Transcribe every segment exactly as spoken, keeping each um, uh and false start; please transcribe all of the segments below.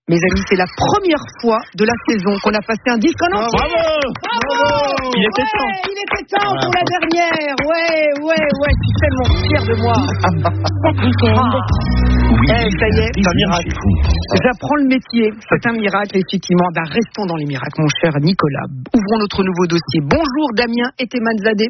Mes amis, c'est la première fois de la saison qu'on a passé un disque en entier. Bravo, Bravo Il était temps. Ouais, il était temps voilà. Pour la dernière. Ouais, ouais, ouais, je suis tellement fier de moi. Chaque week-end. Oui, eh, ça y est, c'est un miracle. J'apprends le métier. C'est un miracle, effectivement. Ben, restons dans les miracles, mon cher Nicolas. Ouvrons notre nouveau dossier. Bonjour Damien Etemanzadeh.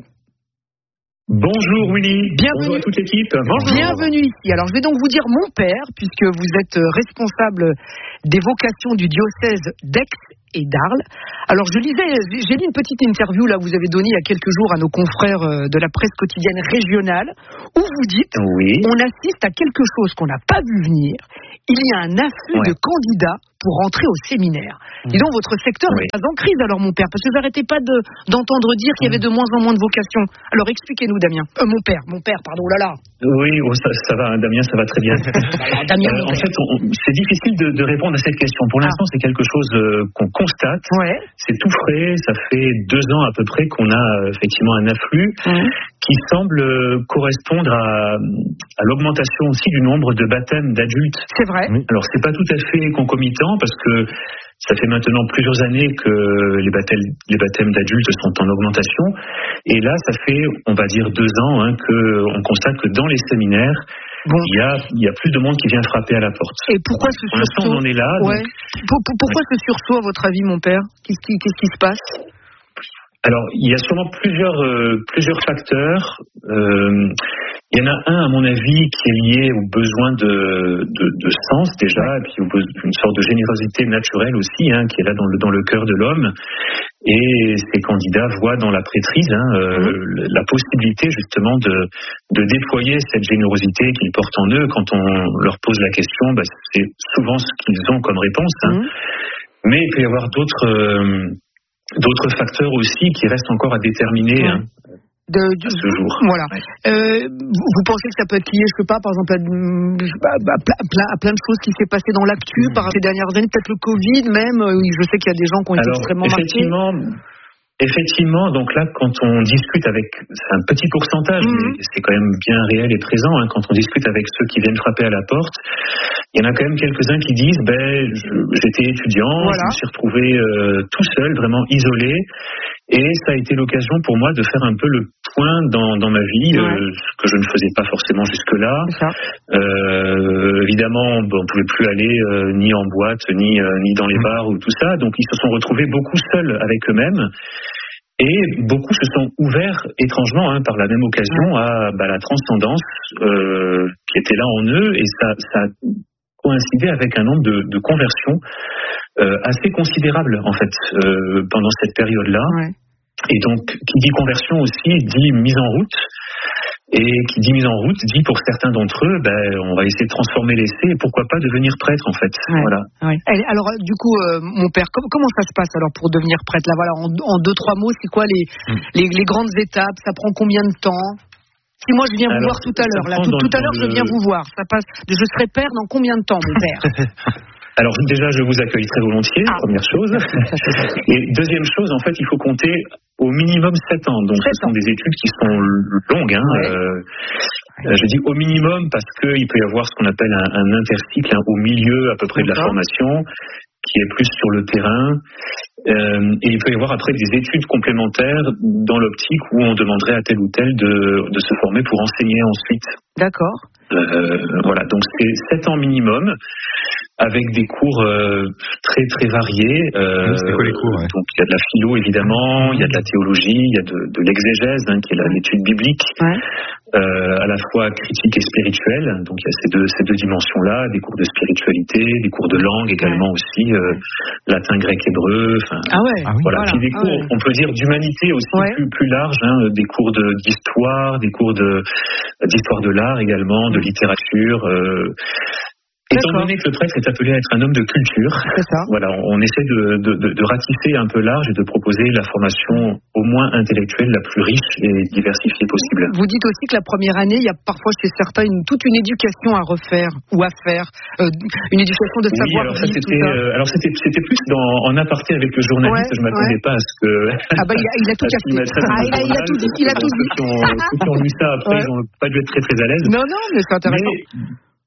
Bonjour Willy, bienvenue bonjour à toute l'équipe. Bonjour. Bienvenue ici. Alors je vais donc vous dire mon père, puisque vous êtes responsable des vocations du diocèse d'Aix et d'Arles. Alors je lisais, j'ai lu une petite interview là, vous avez donnée il y a quelques jours à nos confrères de la presse quotidienne régionale, où vous dites, oui. On assiste à quelque chose qu'on n'a pas vu venir. Il y a un afflux ouais. de candidats pour rentrer au séminaire. Mmh. Dis donc, votre secteur oui. n'est pas en crise alors, mon père, parce que vous n'arrêtez pas de, d'entendre dire qu'il y avait de moins en moins de vocations. Alors, expliquez-nous, Damien. Euh, mon père, mon père, pardon, oh là là. Oui, oh, ça, ça va, Damien, ça va très bien. alors, Damien, euh, en fait, on, c'est difficile de, de répondre à cette question. Pour l'instant, ah. c'est quelque chose euh, qu'on constate. Ouais. C'est tout frais. Ça fait deux ans à peu près qu'on a euh, effectivement un afflux mmh. qui semble euh, correspondre à, à l'augmentation aussi du nombre de baptêmes d'adultes. C'est vrai. Alors, c'est pas tout à fait concomitant parce que ça fait maintenant plusieurs années que les baptêmes, les baptêmes d'adultes sont en augmentation. Et là, ça fait, on va dire, deux ans hein, qu'on constate que dans les séminaires, bon. il, y a, il y a plus de monde qui vient frapper à la porte. Et pourquoi ce sursaut ? Pour l'instant, on en est là. Ouais. Donc... Pour, pour, pourquoi ouais. ce sursaut, à votre avis, mon père ? Qu'est-ce qui, qu'est-ce qui se passe ? Alors, il y a sûrement plusieurs, euh, plusieurs facteurs. Euh, il y en a un, à mon avis, qui est lié au besoin de, de, de sens déjà, et puis une sorte de générosité naturelle aussi, hein, qui est là dans le, dans le cœur de l'homme. Et ces candidats voient dans la prêtrise hein, euh, mmh. la possibilité justement de, de déployer cette générosité qu'ils portent en eux. Quand on leur pose la question, bah, c'est souvent ce qu'ils ont comme réponse. Hein. Mmh. Mais il peut y avoir d'autres... Euh, D'autres facteurs aussi qui restent encore à déterminer ouais. hein, de, de, à ce jour. Voilà. Ouais. Euh, vous, vous pensez que ça peut être lié, je sais pas, par exemple, à, à, à, plein, à plein de choses qui s'est passé dans l'actu mmh. par ces dernières années, peut-être le Covid même. Je sais qu'il y a des gens qui ont été Alors, extrêmement effectivement, marqués. Effectivement, donc là, quand on discute avec, c'est un petit pourcentage, mmh. mais c'est quand même bien réel et présent, hein, quand on discute avec ceux qui viennent frapper à la porte, il y en a quand même quelques-uns qui disent, ben, je, j'étais étudiant, voilà. je me suis retrouvé euh, tout seul, vraiment isolé, et ça a été l'occasion pour moi de faire un peu le point dans, dans ma vie, ouais. euh, ce que je ne faisais pas forcément jusque-là. Euh, évidemment, bon, on ne pouvait plus aller euh, ni en boîte, ni, euh, ni dans les bars ou tout ça, donc ils se sont retrouvés beaucoup seuls avec eux-mêmes. Et beaucoup se sont ouverts étrangement, hein, par la même occasion, à bah, la transcendance euh, qui était là en eux, et ça, ça a coïncidé avec un nombre de, de conversions euh, assez considérable en fait euh, pendant cette période-là. Ouais. Et donc, qui dit conversion aussi dit mise en route. Et qui dit mise en route dit pour certains d'entre eux, ben, on va essayer de transformer l'essai et pourquoi pas devenir prêtre en fait. Ouais, voilà. Ouais. Alors du coup, euh, mon père, comment, comment ça se passe alors pour devenir prêtre là, voilà, en, en deux trois mots, c'est quoi les, mmh. les les grandes étapes ? Ça prend combien de temps ? Si moi je viens alors, vous voir tout à l'heure, là, tout, tout à l'heure le... je viens vous voir, ça passe. Je serai père dans combien de temps, mon père ? Alors déjà, je vous accueille très volontiers, ah. première chose. Et deuxième chose, en fait, il faut compter au minimum sept ans. Donc, ce sont des études qui sont longues. Hein. Ouais. Euh, ouais. Je dis au minimum parce qu'il peut y avoir ce qu'on appelle un, un intercycle hein, au milieu à peu près de la formation, qui est plus sur le terrain. Euh, et il peut y avoir après des études complémentaires dans l'optique où on demanderait à tel ou tel de, de se former pour enseigner ensuite. D'accord. Euh, voilà, donc c'est sept ans minimum, avec des cours euh, très très variés. Euh, c'est quoi les cours ouais. Donc il y a de la philo évidemment, il y a de la théologie, il y a de, de l'exégèse, hein, qui est la, l'étude biblique, ouais. euh, à la fois critique et spirituelle. Donc il y a ces deux ces deux dimensions-là, des cours de spiritualité, des cours de langue également ouais. aussi, euh, latin, grec, hébreu. Enfin, ah ouais. Ah oui, voilà. voilà. Puis des ah cours, ouais. on peut dire d'humanité aussi ouais. plus plus large, hein, des cours de d'histoire, des cours de d'histoire de l'art également, de littérature. Euh, Étant donné que le prêtre est appelé à être un homme de culture, c'est ça. Voilà, on essaie de, de, de, de ratisser un peu large et de proposer la formation au moins intellectuelle la plus riche et diversifiée possible. Vous dites aussi que la première année, il y a parfois chez certains une, toute une éducation à refaire ou à faire, euh, une éducation de savoir. Oui, alors ça, c'était, ça. Euh, alors c'était, c'était plus dans, en aparté avec le journaliste. Ouais, je m'attendais ouais. pas à ce que. Ah bah il a, il a tout capté. Ah, il, a, il a tout dit. Il a tout dit. Ceux qui ont lu ça après, ouais. ils n'ont pas dû être très très à l'aise. Non non, mais c'est intéressant. Mais,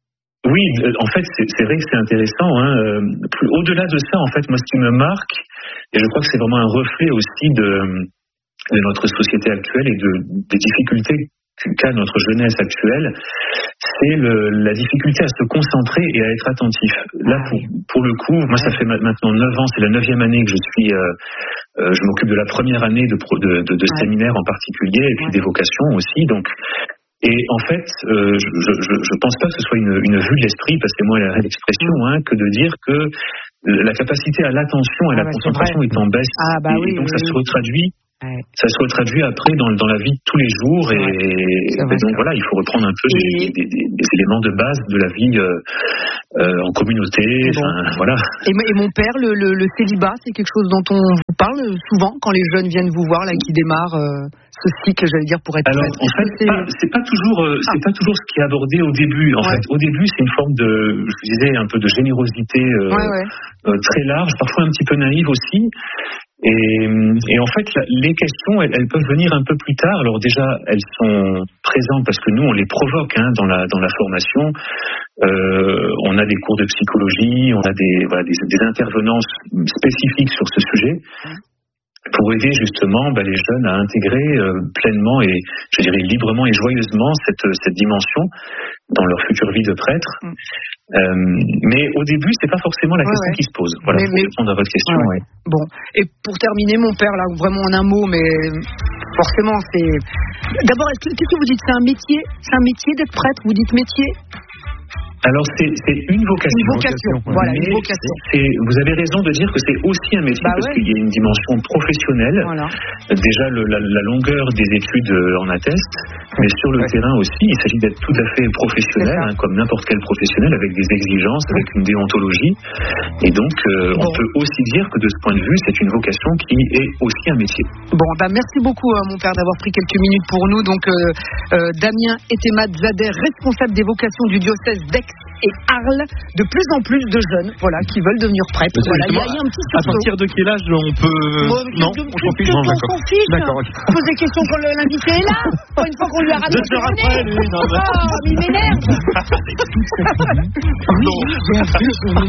Oui, en fait, c'est, c'est vrai que c'est intéressant. Hein. Plus, au-delà de ça, en fait, moi, ce qui me marque, et je crois que c'est vraiment un reflet aussi de, de notre société actuelle et de, des difficultés qu'a notre jeunesse actuelle, c'est le, la difficulté à se concentrer et à être attentif. Là, pour, pour le coup, moi, ça fait maintenant neuf ans, c'est la neuvième année que je suis, euh, euh, je m'occupe de la première année de, de, de, de ouais. séminaire en particulier, et puis ouais. des vocations aussi. Donc, et en fait, euh, je, je, je pense pas que ce soit une, une vue de l'esprit, parce que moi, l'expression, hein, que de dire que la capacité à l'attention et à ah, la bah, concentration est, est en baisse. Ah, bah, oui, et donc, oui, ça oui. se retraduit. Ouais. Ça se retraduit après dans, dans la vie de tous les jours et, et donc voilà, il faut reprendre un peu des, des, des, des éléments de base de la vie euh, euh, en communauté. Bon. Voilà. Et, et mon père, le, le, le célibat, c'est quelque chose dont on vous parle souvent quand les jeunes viennent vous voir, là, qui démarrent euh, ce cycle, j'allais dire, pour être Alors prêtre. en fait, c'est pas, c'est pas toujours, euh, c'est ah. pas toujours ce qui est abordé au début. En ouais. fait, au début, c'est une forme de, je disais, un peu de générosité euh, ouais, ouais. Euh, très large, parfois un petit peu naïve aussi. Et, et en fait, la, les questions, elles, elles peuvent venir un peu plus tard. Alors déjà, elles sont présentes parce que nous, on les provoque hein, dans la dans la formation. Euh, on a des cours de psychologie, on a des voilà des, des intervenances spécifiques sur ce sujet pour aider justement bah, les jeunes à intégrer euh, pleinement et je dirais librement et joyeusement cette cette dimension dans leur future vie de prêtre. Mm. Euh, mais au début, c'est pas forcément la ouais, question ouais. qui se pose. Voilà, mais, pour mais... répondre à votre question. Ouais. Ouais. Bon, et pour terminer, mon père, là, vraiment en un mot, mais forcément, c'est. D'abord, qu'est-ce que vous dites ? C'est un métier ? C'est un métier d'être prêtre ? Vous dites métier ? Alors c'est, c'est une vocation. Une vocation, ouais. voilà, mais une vocation. C'est, vous avez raison de dire que c'est aussi un métier bah parce ouais. qu'il y a une dimension professionnelle. Voilà. Déjà le, la, la longueur des études en atteste, mais sur le ouais. terrain aussi, il s'agit d'être tout à fait professionnel, hein, comme n'importe quel professionnel, avec des exigences, avec une déontologie. Et donc euh, bon. on peut aussi dire que de ce point de vue, c'est une vocation qui est aussi un métier. Bon, bah merci beaucoup euh, mon père d'avoir pris quelques minutes pour nous. Donc euh, euh, Damien Etemad Zader, responsable des vocations du diocèse d'Aix et Arles, de plus en plus de jeunes, voilà, qui veulent devenir prêtres. Voilà, il y, y a un petit sursaut. À partir de quel âge on peut bon, non, de, on s'en fiche. On s'en fiche. D'accord. Okay. Pose des questions quand l'invité est là. Pas une fois qu'on lui a ramené. Deux heures après, lui. Non, mais... Oh, mais il m'énerve. Oui, j'ai un peu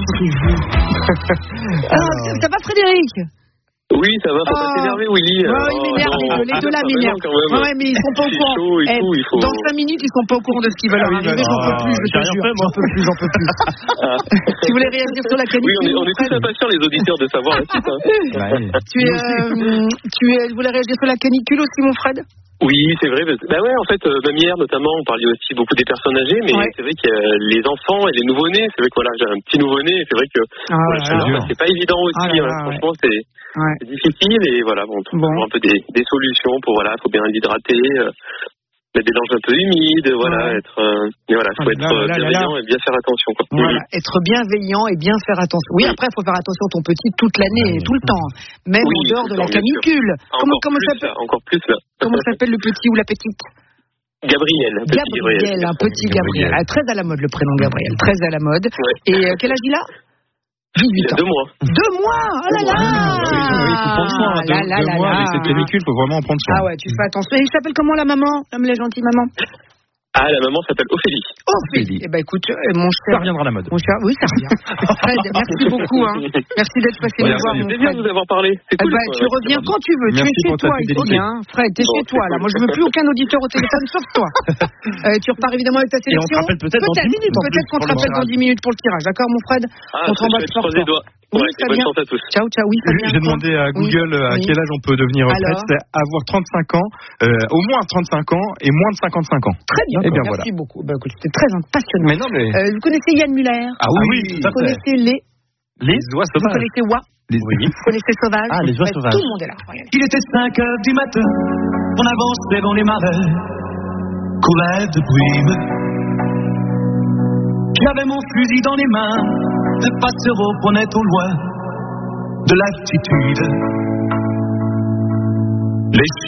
de Ça va, Frédéric? Oui, ça va, faut oh. pas s'énerver, Willy. Ouais, il m'énerve, oh, les deux là m'énervent. Ouais, mais ils sont pas au courant. Chaud et eh, tout, il faut... Dans cinq minutes, ils sont pas au courant de ce qui va leur arriver. J'en peux plus, je te jure. J'en peux plus, j'en peux plus. Tu voulais réagir sur la canicule? Oui, on est, on est tous impatients, les auditeurs, de savoir la suite. Hein. tu, es, euh, tu es, voulais réagir sur la canicule aussi, mon Fred? Oui, c'est vrai. Bah ouais, en fait, même hier notamment, on parlait aussi beaucoup des personnes âgées, mais ouais. c'est vrai que les enfants et les nouveau-nés, c'est vrai que voilà, j'ai un petit nouveau-né, c'est vrai que ah, ouais, voilà, bah, c'est pas évident aussi. Ah, là, hein, ouais. Franchement, c'est, ouais. c'est difficile et voilà, bon, on trouve bon. un peu des, des solutions pour voilà, faut bien l'hydrater. Euh, mettre des langes un peu humides, voilà, ouais. être, euh, mais voilà, faut ah, être là, là, bienveillant là, là. et bien faire attention, quoi. Voilà, mmh. être bienveillant et bien faire attention. Oui, mmh. après, il faut faire attention à ton petit toute l'année, mmh. tout le temps, même oui, en dehors de la canicule. Comment, comment plus, s'appelle là, encore plus là. Comment s'appelle le petit ou la petite? Gabriel, un petit Gabriel, Gabriel, un petit Gabriel. Ah, très à la mode le prénom Gabriel, très à la mode. Ouais. Et euh, quel âge il a? dix-huit ans. Deux mois. Deux mois. Oh là là. Oui, oui, il faut prendre soin. Deux, là, là, deux là, mois, là. Avec cette canicule, il faut vraiment en prendre soin. Ah ouais, tu fais attention. Et il s'appelle comment la maman? La gentille maman? Ah, la maman s'appelle Ophélie. Ophélie. Eh ben écoute, mon cher. Ça reviendra à la mode. Mon cher, oui, ça revient. Fred, merci beaucoup. Hein. Merci d'être passé nous voir. C'est plaisir de vous avoir parlé. C'est cool. Eh ben, tu reviens quand tu veux. Tu es chez toi ici, hein. Fred, t'es chez toi là. Moi, je veux plus aucun auditeur au téléphone sauf toi. Tu repars évidemment avec ta sélection. Et on te rappelle peut-être dans dix minutes. Peut-être qu'on te rappelle dans dix minutes pour le tirage. D'accord, mon Fred? On t'embrasse fort. Oui, ouais, bonne chance à tous. Ciao, ciao, oui, j'ai demandé à Google oui, à oui. quel âge on peut devenir prêtre. C'est avoir trente-cinq ans, euh, au moins trente-cinq ans et moins de cinquante-cinq ans. Très bien, et bien merci voilà. beaucoup. Bah, écoute, c'était très passionnant. Mais non, mais... Euh, vous connaissez Yann Muller? Ah oui, oui tout à fait. Vous connaissez les... Les oies sauvages. Vous connaissez Oie? Les oui. Vous connaissez Sauvage? Ah, les oies sauvages. Tout le monde est là. Regardez. Il était cinq heures du matin, on avançait dans les marais, coulait de brume. J'avais mon fusil dans les mains, le passereau prenait au loin de l'altitude. Les